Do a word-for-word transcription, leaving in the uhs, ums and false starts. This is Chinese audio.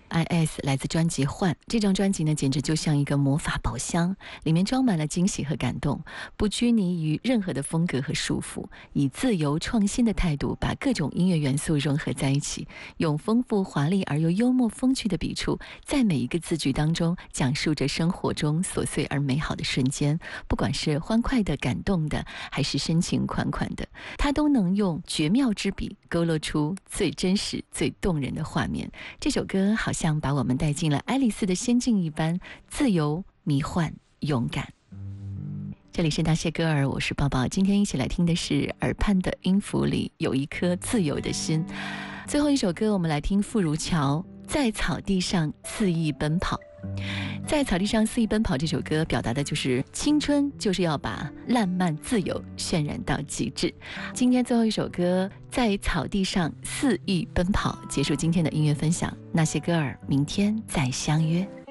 I S 来自专辑《幻》，这张专辑呢，简直就像一个魔法宝箱，里面装满了惊喜和感动，不拘泥于任何的风格和束缚，以自由创新的态度，把各种音乐元素融合在一起，用丰富华丽而又幽默风趣的笔触，在每一个字句当中讲述着生活中琐碎而美好的瞬间，不管是欢快的、感动的，还是深情款款的，他都能用绝妙之笔勾勒出最真实、最动人的画面。这首歌好像把我们带进了爱丽丝的仙境一般，自由、迷幻、勇敢。这里是那些歌儿，我是抱抱。今天一起来听的是耳畔的音符里有一颗自由的心。最后一首歌，我们来听傅如乔在草地上肆意奔跑。在草地上肆意奔跑这首歌表达的就是青春就是要把烂漫自由渲染到极致。今天最后一首歌在草地上肆意奔跑结束今天的音乐分享，那些歌儿明天再相约。